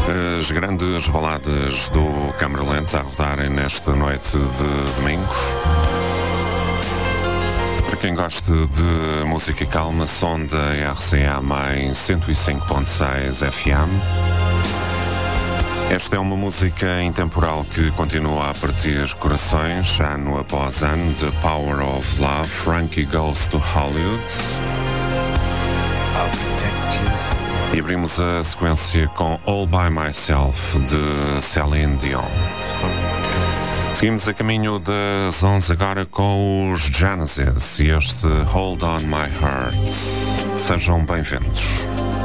As grandes baladas do Câmara Lenta a rodarem nesta noite de domingo. Para quem gosta de música calma, som da RCA mais 105.6 FM. Esta é uma música intemporal que continua a partir corações, ano após ano, The Power of Love, Frankie Goes to Hollywood. E abrimos a sequência com All By Myself, de Celine Dion. Seguimos a caminho das 11 agora com os Genesis e este Hold On My Heart. Sejam bem-vindos.